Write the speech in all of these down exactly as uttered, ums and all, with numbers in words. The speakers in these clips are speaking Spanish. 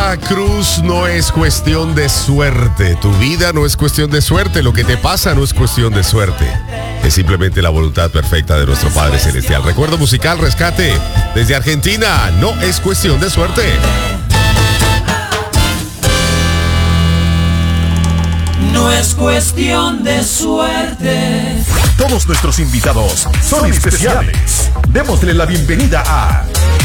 Santa Cruz no es cuestión de suerte. Tu vida no es cuestión de suerte. Lo que te pasa no es cuestión de suerte. Es simplemente la voluntad perfecta de nuestro Padre Celestial. Recuerdo musical Rescate desde Argentina. No es cuestión de suerte. No es cuestión de suerte. Todos nuestros invitados son especiales. Démosle la bienvenida a...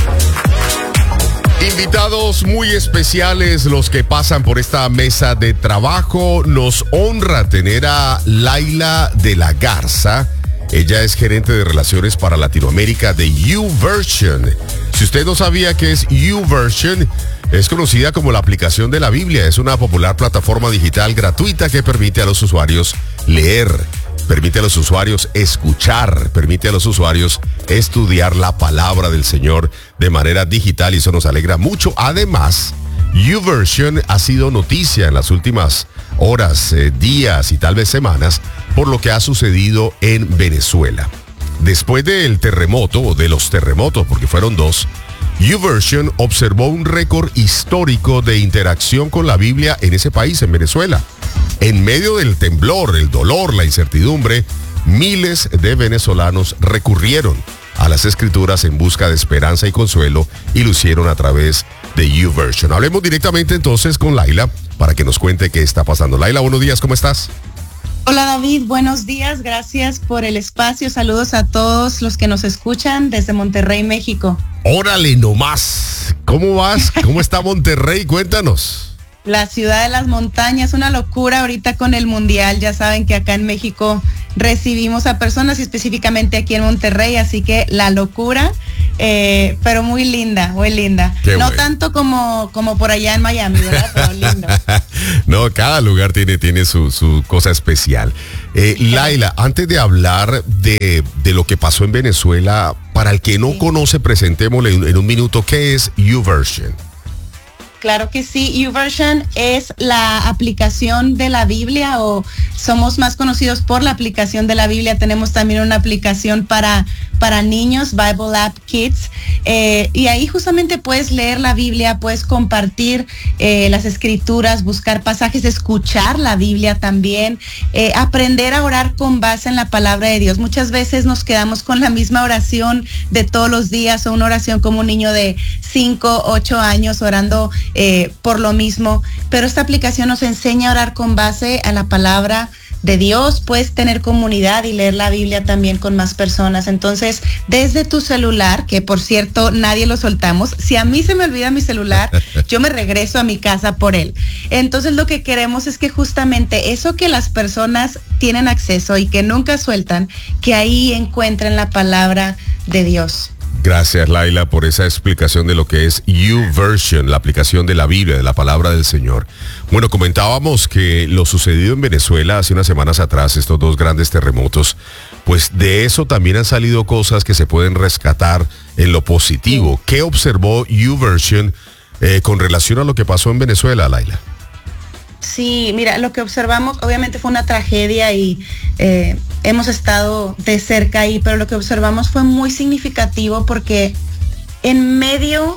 Invitados muy especiales, los que pasan por esta mesa de trabajo. Nos honra tener a Laila de la Garza. Ella es gerente de relaciones para Latinoamérica de YouVersion. Si usted no sabía qué es YouVersion, es conocida como la aplicación de la Biblia. Es una popular plataforma digital gratuita que permite a los usuarios leer, permite a los usuarios escuchar, permite a los usuarios estudiar la palabra del Señor de manera digital, y eso nos alegra mucho. Además, YouVersion ha sido noticia en las últimas horas, eh, días y tal vez semanas por lo que ha sucedido en Venezuela. Después del terremoto, o de los terremotos, porque fueron dos, YouVersion observó un récord histórico de interacción con la Biblia en ese país, en Venezuela. En medio del temblor, el dolor, la incertidumbre, miles de venezolanos recurrieron a las escrituras en busca de esperanza y consuelo, y lo hicieron a través de YouVersion. Hablemos directamente entonces con Laila para que nos cuente qué está pasando. Laila, buenos días, ¿cómo estás? Hola David, buenos días, gracias por el espacio. Saludos a todos los que nos escuchan desde Monterrey, México. Órale nomás, ¿cómo vas? ¿Cómo está Monterrey? Cuéntanos. La ciudad de las montañas, una locura ahorita con el mundial. Ya saben que acá en México recibimos a personas, y específicamente aquí en Monterrey, así que la locura, eh, pero muy linda, muy linda. Qué no bueno. Tanto como, como por allá en Miami, ¿verdad? Pero lindo. No, cada lugar tiene, tiene su, su cosa especial. Eh, Laila, antes de hablar de, de lo que pasó en Venezuela, para el que no Sí. conoce, presentémosle en, en un minuto, ¿qué es YouVersion? Claro que sí, YouVersion es la aplicación de la Biblia, o somos más conocidos por la aplicación de la Biblia. Tenemos también una aplicación para, para niños, Bible App Kids, eh, y ahí justamente puedes leer la Biblia, puedes compartir eh, las escrituras, buscar pasajes, escuchar la Biblia también, eh, aprender a orar con base en la palabra de Dios. Muchas veces nos quedamos con la misma oración de todos los días, o una oración como un niño de cinco, ocho años orando Eh, por lo mismo, pero esta aplicación nos enseña a orar con base a la palabra de Dios. Puedes tener comunidad y leer la Biblia también con más personas. Entonces, desde tu celular, que por cierto nadie lo soltamos, si a mí se me olvida mi celular, yo me regreso a mi casa por él. Entonces, lo que queremos es que justamente eso que las personas tienen acceso y que nunca sueltan, que ahí encuentren la palabra de Dios. Gracias, Laila, por esa explicación de lo que es YouVersion, la aplicación de la Biblia, de la palabra del Señor. Bueno, comentábamos que lo sucedido en Venezuela hace unas semanas atrás, estos dos grandes terremotos, pues de eso también han salido cosas que se pueden rescatar en lo positivo. ¿Qué observó YouVersion eh, con relación a lo que pasó en Venezuela, Laila? Sí, mira, lo que observamos obviamente fue una tragedia, y eh, hemos estado de cerca ahí, pero lo que observamos fue muy significativo, porque en medio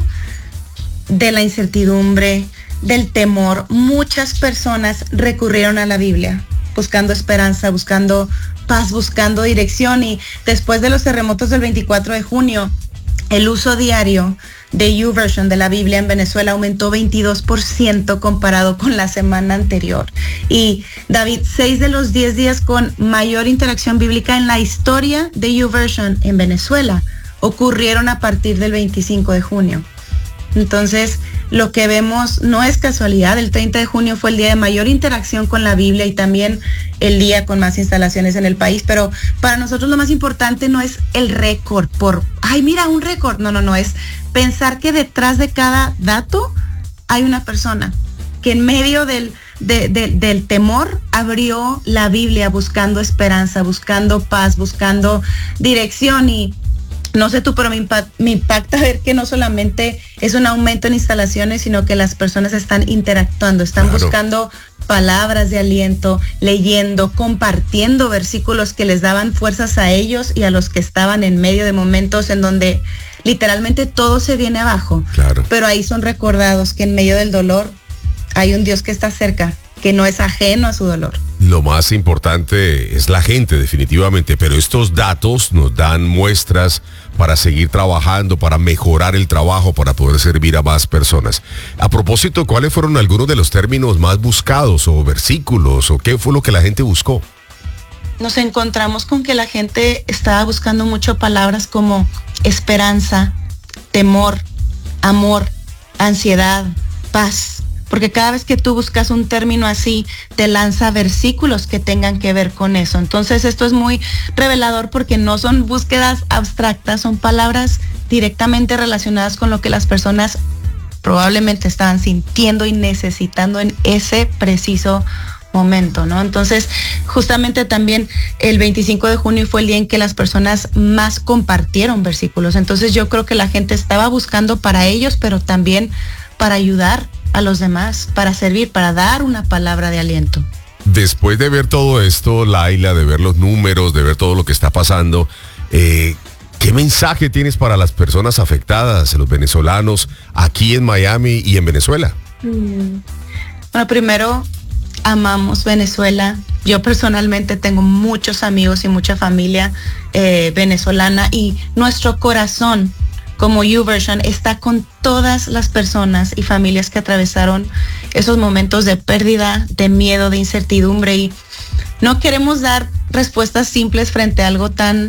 de la incertidumbre, del temor, muchas personas recurrieron a la Biblia, buscando esperanza, buscando paz, buscando dirección. Y después de los terremotos del veinticuatro de junio, el uso diario de YouVersion, de la Biblia en Venezuela, aumentó veintidós por ciento comparado con la semana anterior. Y David, seis de los diez días con mayor interacción bíblica en la historia de YouVersion en Venezuela ocurrieron a partir del veinticinco de junio. Entonces, lo que vemos no es casualidad. El treinta de junio fue el día de mayor interacción con la Biblia, y también el día con más instalaciones en el país. Pero para nosotros lo más importante no es el récord por, ay, mira, un récord. No, no, no, es pensar que detrás de cada dato hay una persona que en medio del, de, de, del temor abrió la Biblia buscando esperanza, buscando paz, buscando dirección. Y no sé tú, pero me impacta, me impacta ver que no solamente es un aumento en instalaciones, sino que las personas están interactuando, están claro. buscando palabras de aliento, leyendo, compartiendo versículos que les daban fuerzas a ellos y a los que estaban en medio de momentos en donde literalmente todo se viene abajo. Claro. Pero ahí son recordados que en medio del dolor hay un Dios que está cerca, que no es ajeno a su dolor. Lo más importante es la gente, definitivamente, pero estos datos nos dan muestras para seguir trabajando, para mejorar el trabajo, para poder servir a más personas. A propósito, ¿cuáles fueron algunos de los términos más buscados o versículos o qué fue lo que la gente buscó? Nos encontramos con que la gente estaba buscando mucho palabras como esperanza, temor, amor, ansiedad, paz. Porque cada vez que tú buscas un término así, te lanza versículos que tengan que ver con eso. Entonces esto es muy revelador porque no son búsquedas abstractas, son palabras directamente relacionadas con lo que las personas probablemente estaban sintiendo y necesitando en ese preciso momento, ¿no? Entonces, justamente también el veinticinco de junio fue el día en que las personas más compartieron versículos. Entonces yo creo que la gente estaba buscando para ellos, pero también para ayudar a los demás, para servir, para dar una palabra de aliento. Después de ver todo esto, Laila, de ver los números, de ver todo lo que está pasando, eh, ¿qué mensaje tienes para las personas afectadas, los venezolanos, aquí en Miami y en Venezuela? Mm. Bueno, primero, amamos Venezuela. Yo personalmente tengo muchos amigos y mucha familia eh, venezolana y nuestro corazón como YouVersion está con todas las personas y familias que atravesaron esos momentos de pérdida, de miedo, de incertidumbre, y no queremos dar respuestas simples frente a algo tan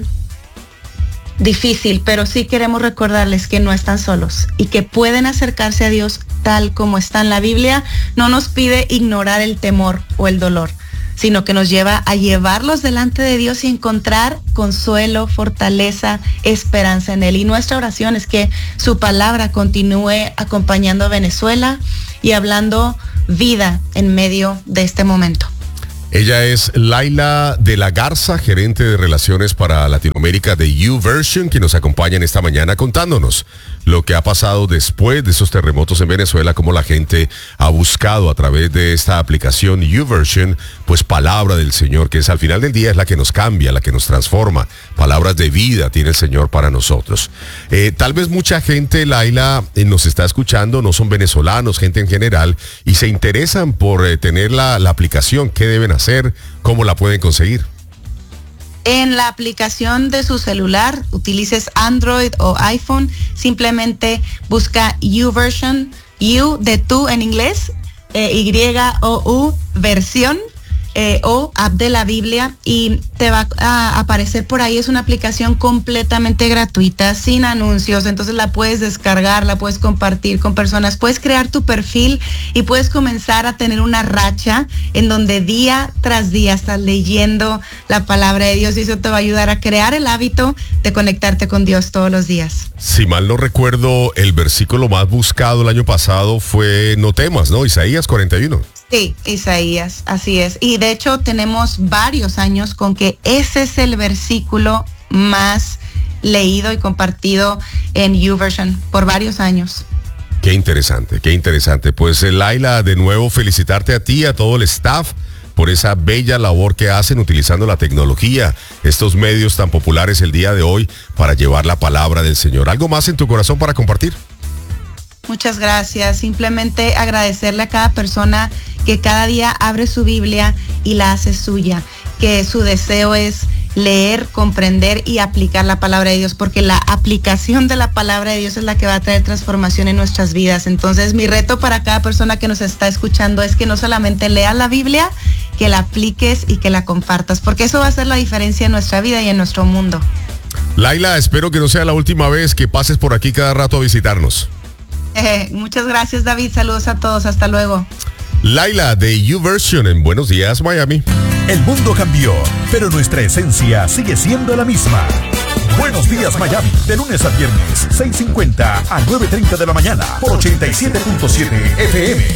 difícil, pero sí queremos recordarles que no están solos y que pueden acercarse a Dios tal como está. En la Biblia no nos pide ignorar el temor o el dolor, sino que nos lleva a llevarlos delante de Dios y encontrar consuelo, fortaleza, esperanza en Él. Y nuestra oración es que su palabra continúe acompañando a Venezuela y hablando vida en medio de este momento. Ella es Laila de la Garza, gerente de Relaciones para Latinoamérica de YouVersion, que nos acompaña en esta mañana contándonos lo que ha pasado después de esos terremotos en Venezuela, cómo la gente ha buscado a través de esta aplicación YouVersion, pues palabra del Señor, que es al final del día es la que nos cambia, la que nos transforma. Palabras de vida tiene el Señor para nosotros. Eh, tal vez mucha gente, Laila, eh, nos está escuchando, no son venezolanos, gente en general, y se interesan por eh, tener la, la aplicación. ¿Qué deben hacer? ¿Cómo la pueden conseguir? En la aplicación de su celular, utilices Android o iPhone, simplemente busca YouVersion, You de tú en inglés, eh, Y O U, versión, eh, o app de la Biblia, y te va a aparecer por ahí. Es una aplicación completamente gratuita, sin anuncios, entonces la puedes descargar, la puedes compartir con personas, puedes crear tu perfil y puedes comenzar a tener una racha en donde día tras día estás leyendo la palabra de Dios, y eso te va a ayudar a crear el hábito de conectarte con Dios todos los días. Si mal no recuerdo, el versículo más buscado el año pasado fue no temas, ¿no? Isaías cuarenta y uno. Sí, Isaías, así es. Y de hecho tenemos varios años con que ese es el versículo más leído y compartido en YouVersion por varios años. Qué interesante, qué interesante. Pues Laila, de nuevo felicitarte a ti, a todo el staff, por esa bella labor que hacen utilizando la tecnología, estos medios tan populares el día de hoy para llevar la palabra del Señor. ¿Algo más en tu corazón para compartir? Muchas gracias. Simplemente agradecerle a cada persona que cada día abre su Biblia y la hace suya, que su deseo es leer, comprender y aplicar la palabra de Dios, porque la aplicación de la palabra de Dios es la que va a traer transformación en nuestras vidas. Entonces, mi reto para cada persona que nos está escuchando es que no solamente leas la Biblia, que la apliques y que la compartas, porque eso va a hacer la diferencia en nuestra vida y en nuestro mundo. Laila, espero que no sea la última vez que pases por aquí cada rato a visitarnos. Eh, muchas gracias, David. Saludos a todos. Hasta luego. Laila de YouVersion en Buenos Días, Miami. El mundo cambió, pero nuestra esencia sigue siendo la misma. Buenos Días, Miami, de lunes a viernes, seis cincuenta a nueve treinta de la mañana, por ochenta y siete punto siete F M.